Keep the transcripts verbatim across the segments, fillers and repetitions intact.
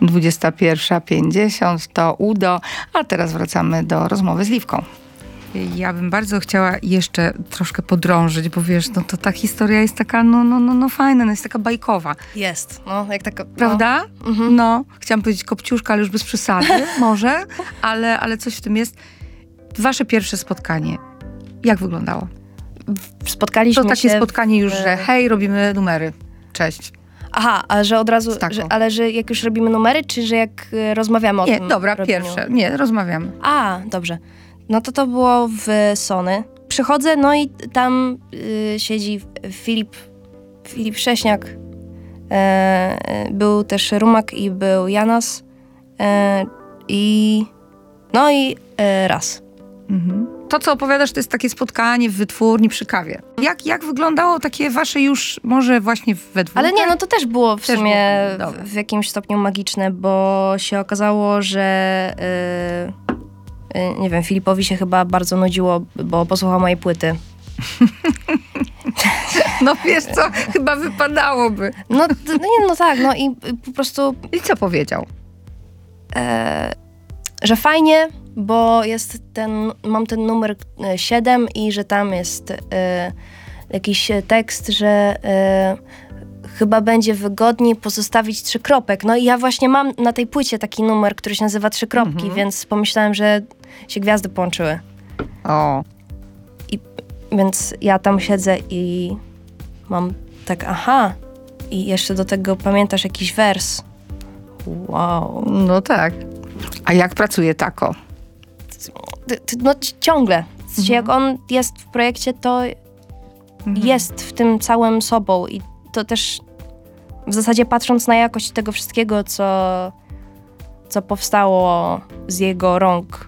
dwudziesta pierwsza pięćdziesiąt, to Udo, a teraz wracamy do rozmowy z Liwką. Ja bym bardzo chciała jeszcze troszkę podrążyć, bo wiesz, no to ta historia jest taka, no, no, no, no fajna, no jest taka bajkowa. Jest, no, jak taka... Prawda? No, mhm. no chciałam powiedzieć kopciuszka, ale już bez przesady, może, ale, ale coś w tym jest. Wasze pierwsze spotkanie, jak wyglądało? Spotkaliśmy to takie się spotkanie już, w... że hej, robimy numery, cześć. Aha, a że od razu, że, ale że jak już robimy numery, czy że jak y, rozmawiamy o nie, tym? Nie, dobra, robieniu? pierwsze, nie, rozmawiamy. A, dobrze. No to to było w Sony. Przychodzę, no i tam y, siedzi Filip, Filip Szcześniak. E, był też Rumak i był Janas. E, I no i e, raz. Mhm. To, co opowiadasz, to jest takie spotkanie w wytwórni przy kawie. Jak, jak wyglądało takie wasze już, może właśnie we dwóch? Ale nie, no to też było w też sumie było, w, w jakimś stopniu magiczne, bo się okazało, że y, y, nie wiem, Filipowi się chyba bardzo nudziło, bo posłuchał mojej płyty. No wiesz co, chyba wypadałoby. No, no nie, no tak, no i y, po prostu... I co powiedział? E, że fajnie, bo jest ten, mam ten numer siedem i że tam jest e, jakiś tekst, że e, chyba będzie wygodniej pozostawić trzy kropek. No i ja właśnie mam na tej płycie taki numer, który się nazywa Trzy kropki, mhm. więc pomyślałam, że się gwiazdy połączyły. O. I, więc ja tam siedzę i mam tak, aha, i jeszcze do tego pamiętasz jakiś wers. Wow. No tak. A jak pracuje Tako? No ciągle. Mhm. Jak on jest w projekcie, to mhm. jest w tym całym sobą i to też w zasadzie patrząc na jakość tego wszystkiego, co, co powstało z jego rąk,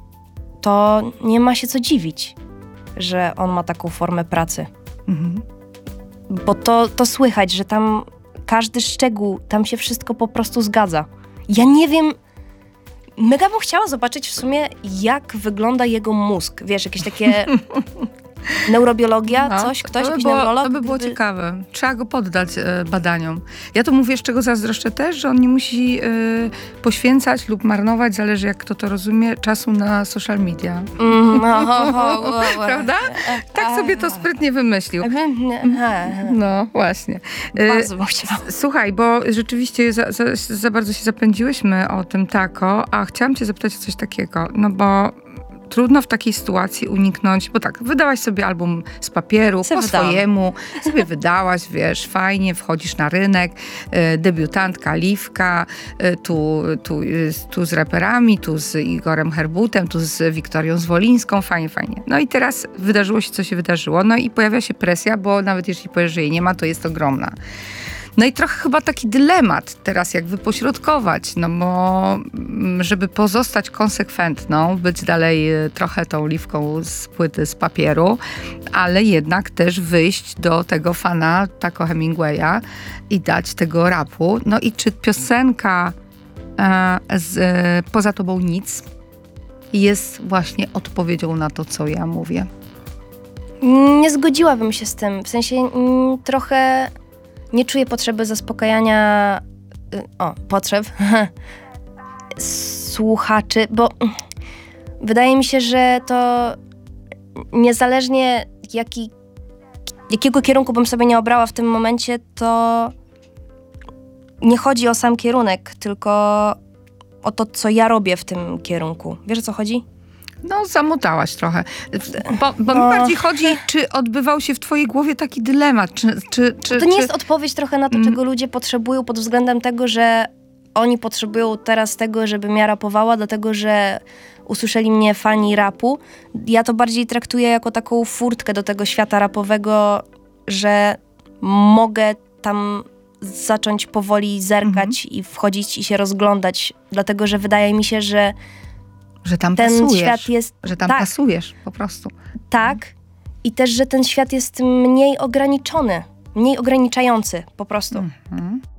to nie ma się co dziwić, że on ma taką formę pracy. Mhm. Bo to, to słychać, że tam każdy szczegół, tam się wszystko po prostu zgadza. Ja nie wiem... Mega bym chciała zobaczyć w sumie, jak wygląda jego mózg. Wiesz, jakieś takie neurobiologia, no, coś, ktoś, to by jakiś było, neurolog. To by było gdyby... ciekawe. Trzeba go poddać e, badaniom. Ja to mówię, z czego zazdroszczę też, że on nie musi e, poświęcać lub marnować, zależy jak kto to rozumie, czasu na social media. Mm, no, ho, ho, ho, prawda? Tak sobie to sprytnie wymyślił. No, właśnie. E, bardzo bym chciała. Słuchaj, bo rzeczywiście za, za, za bardzo się zapędziłyśmy o tym Tako, a chciałam cię zapytać o coś takiego, no bo trudno w takiej sytuacji uniknąć, bo tak, wydałaś sobie album z papieru, Co po wydałam? swojemu, sobie wydałaś, wiesz, fajnie, wchodzisz na rynek, e, debiutantka Liwka, e, tu, tu, e, tu z raperami, tu z Igorem Herbutem, tu z Wiktorią Zwolińską, fajnie, fajnie. No i teraz wydarzyło się, co się wydarzyło, no i pojawia się presja, bo nawet jeśli powiesz, że jej nie ma, to jest ogromna. No i trochę chyba taki dylemat teraz, jak wypośrodkować, no bo żeby pozostać konsekwentną, być dalej trochę tą Liwką z płyty z papieru, ale jednak też wyjść do tego fana Taco Hemingwaya i dać tego rapu. No i czy piosenka e, z, e, Poza tobą nic jest właśnie odpowiedzią na to, co ja mówię? Nie zgodziłabym się z tym, w sensie mm, trochę... Nie czuję potrzeby zaspokajania, o, potrzeb słuchaczy, bo wydaje mi się, że to niezależnie jaki, jakiego kierunku bym sobie nie obrała w tym momencie, to nie chodzi o sam kierunek, tylko o to, co ja robię w tym kierunku. Wiesz, o co chodzi? No, zamotałaś trochę. Bo, bo no. mi bardziej chodzi, czy odbywał się w twojej głowie taki dylemat, czy... czy, czy to nie czy... jest odpowiedź trochę na to, czego mm. ludzie potrzebują pod względem tego, że oni potrzebują teraz tego, żebym ja rapowała, dlatego, że usłyszeli mnie fani rapu. Ja to bardziej traktuję jako taką furtkę do tego świata rapowego, że mogę tam zacząć powoli zerkać mm. i wchodzić i się rozglądać, dlatego, że wydaje mi się, że Że tam ten pasujesz, świat jest... że tam tak, pasujesz po prostu. Tak. I też, że ten świat jest mniej ograniczony, mniej ograniczający po prostu. Mhm.